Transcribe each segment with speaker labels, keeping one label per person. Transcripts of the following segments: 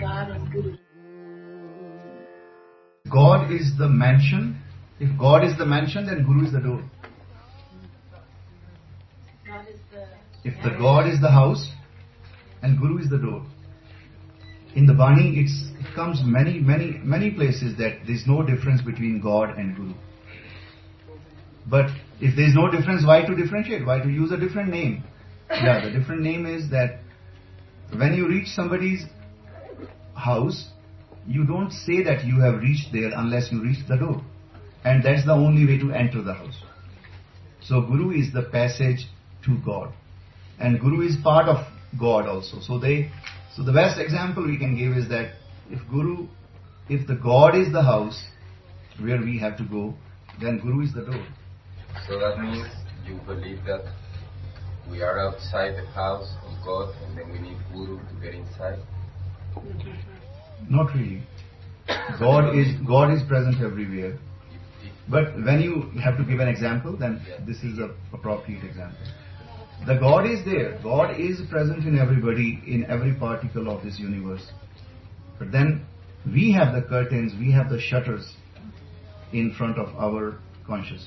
Speaker 1: God and Guru.
Speaker 2: God is the mansion. If God is the mansion, then Guru is the door.
Speaker 1: God is the
Speaker 2: If the God is the house, and Guru is the door. In the Bani, it comes many places that there is no difference between God and Guru. But if there is no difference, why to differentiate? Why to use a different name? Yeah, the different name is that when you reach somebody's house, you don't say that you have reached there unless you reach the door. And that's the only way to enter the house. So Guru is the passage to God. And Guru is part of God also. So the best example we can give is that if the God is the house where we have to go, then Guru is the door.
Speaker 3: So that means you believe that we are outside the house of God and then we need Guru to get inside?
Speaker 2: Not really. God is present everywhere. But when you have to give an example, then this is an appropriate example. The God is there. God is present in everybody, in every particle of this universe. But then we have the curtains, we have the shutters in front of our conscious.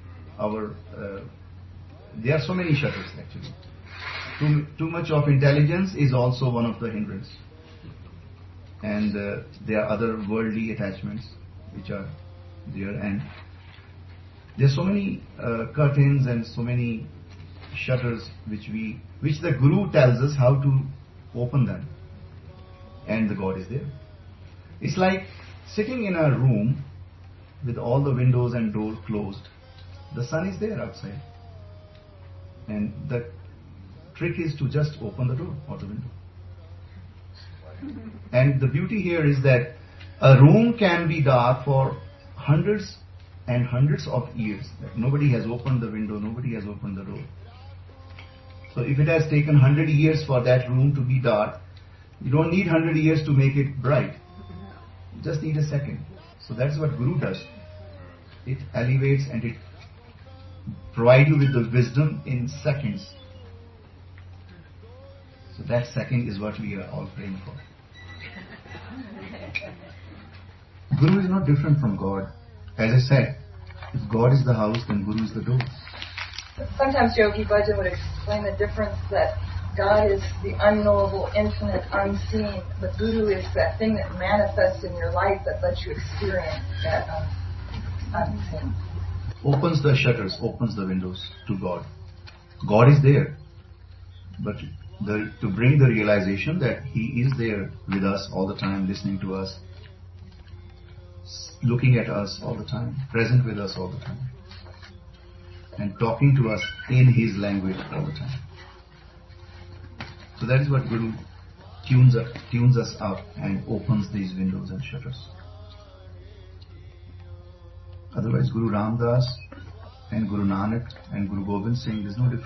Speaker 2: There are so many shutters actually. Too much of intelligence is also one of the hindrance. And there are other worldly attachments which are there, and there are so many curtains and so many shutters which the Guru tells us how to open them, and the God is there. It's like sitting in a room with all the windows and doors closed. The sun is there outside, and the trick is to just open the door or the window. And the beauty here is that a room can be dark for hundreds and hundreds of years. Like nobody has opened the window, nobody has opened the door. So if it has taken 100 years for that room to be dark, you don't need 100 years to make it bright. You just need a second. So that's what Guru does. It elevates and it provides you with the wisdom in seconds. So that second is what we are all praying for. Guru is not different from God. As I said, if God is the house, then Guru is the door.
Speaker 4: Sometimes Yogi Bhajan would explain the difference that God is the unknowable, infinite, unseen. The Guru is that thing that manifests in your life that lets you experience that unseen.
Speaker 2: Opens the shutters, opens the windows to God. God is there. But to bring the realization that He is there with us all the time, listening to us, looking at us all the time, present with us all the time, and talking to us in His language all the time. So that is what Guru tunes us up and opens these windows and shutters. Otherwise, Guru Ram Das and Guru Nanak and Guru Gobind Singh, there's no difference.